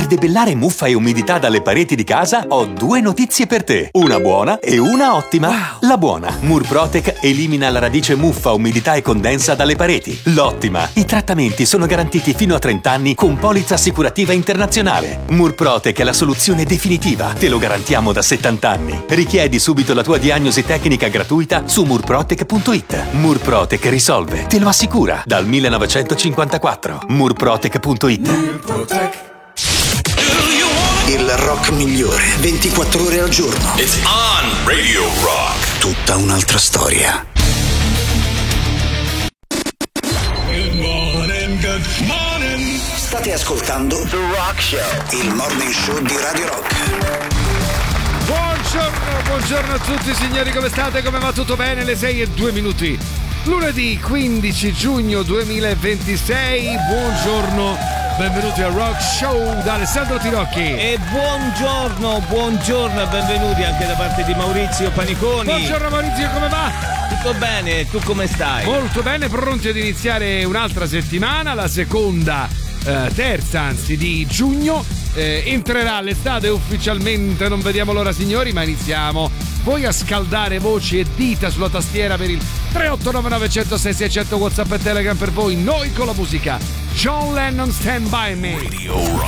debellare muffa e umidità dalle pareti di casa, ho due notizie per te. Una buona e una ottima. Wow. La buona: Murprotec elimina la radice muffa, umidità e condensa dalle pareti. L'ottima: i trattamenti sono garantiti fino a 30 anni con polizza assicurativa internazionale. Murprotec è la soluzione definitiva, te lo garantiamo da 70 anni. Richiedi subito la tua diagnosi tecnica gratuita su murprotec.it. Murprotec risolve, te lo assicura, dal 1954. Murprotec.it. Il rock migliore, 24 ore al giorno. It's on Radio Rock. Tutta un'altra storia. Good morning, good morning. State ascoltando The Rock Show, il morning show di Radio Rock. Buongiorno a tutti signori, come state? Come va? Tutto bene? Le 6:02. Lunedì 15 giugno 2026. Buongiorno, benvenuti al Rock Show da Alessandro Tirocchi. E buongiorno e benvenuti anche da parte di Maurizio Paniconi. Buongiorno Maurizio, come va? Tutto bene, tu come stai? Molto bene, pronti ad iniziare un'altra settimana, la terza anzi di giugno. Entrerà l'estate ufficialmente, non vediamo l'ora signori, ma iniziamo. Voi a scaldare voci e dita sulla tastiera per il 389 906 600 WhatsApp e Telegram per voi, noi con la musica. John Lennon, Stand By Me. Radio Rock.